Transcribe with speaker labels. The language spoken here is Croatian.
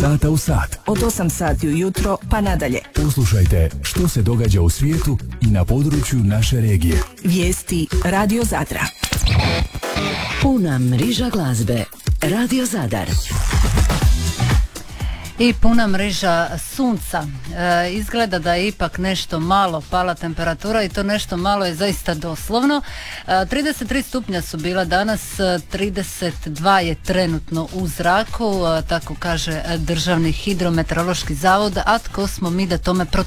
Speaker 1: sata u sat.
Speaker 2: Od 8 sati ujutro pa nadalje.
Speaker 1: Poslušajte što se događa u svijetu i na području naše regije.
Speaker 2: Vijesti Radio Zadra.
Speaker 3: Puna mreža glazbe. Radio Zadar.
Speaker 4: I puna mreža sunca. Izgleda da je ipak nešto malo pala temperatura i to nešto malo je zaista doslovno. 33 stupnja su bila danas, 32 je trenutno u zraku, tako kaže Državni hidrometeorološki zavod, a tko smo mi da tome